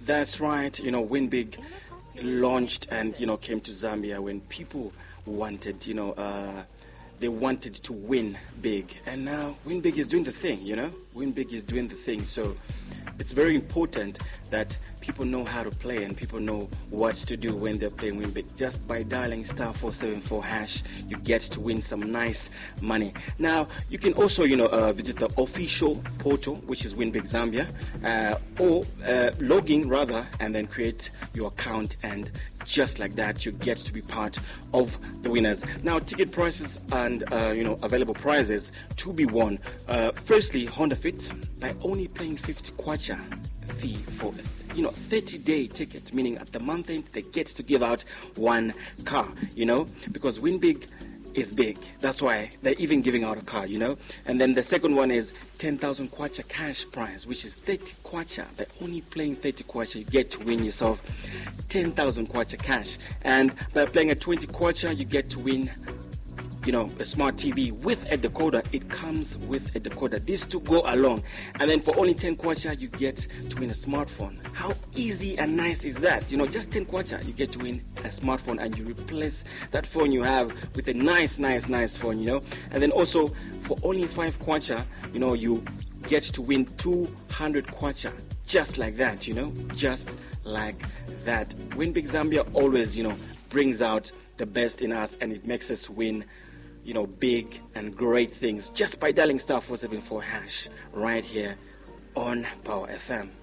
That's right. Win Big launched and, came to Zambia when people wanted, they wanted to win big. And now Win Big is doing the thing, Win Big is doing the thing. So it's very important that people know how to play and people know what to do when they're playing Win Big. Just by dialing *474#, you get to win some nice money. Now, you can also, visit the official portal, which is Win Big Zambia, or log in rather, and then create your account, and just like that, you get to be part of the winners. Now, ticket prices and available prizes to be won. Firstly, Honda Fit, by only paying 50 kwacha fee for 30-day ticket, meaning at the month end they get to give out one car, because Win Big is big. That's why they're even giving out a car, And then the second one is 10,000 kwacha cash prize, which is 30 kwacha. By only playing 30 kwacha, you get to win yourself 10,000 kwacha cash. And by playing at 20 kwacha, you get to win a smart TV with a decoder. It comes with a decoder. These two go along. And then for only 10 kwacha, you get to win a smartphone. How easy and nice is that? Just 10 kwacha, you get to win a smartphone, and you replace that phone you have with a nice phone, And then also, for only 5 kwacha, you get to win 200 kwacha. Just like that, Just like that. Win Big Zambia always, brings out the best in us, and it makes us win big and great things just by dialing *474# right here on Power FM.